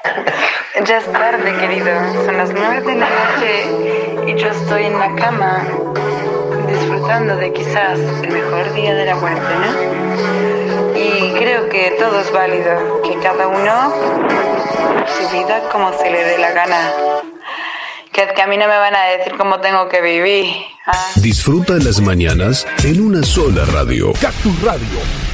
Ya es tarde, querido. Son las 9 de la noche y yo estoy en la cama disfrutando de quizás el mejor día de la cuarentena. Y creo que todo es válido, que cada uno su vida como se le dé la gana. Que a mí no me van a decir cómo tengo que vivir. Disfruta las mañanas en una sola radio. Cactus Radio.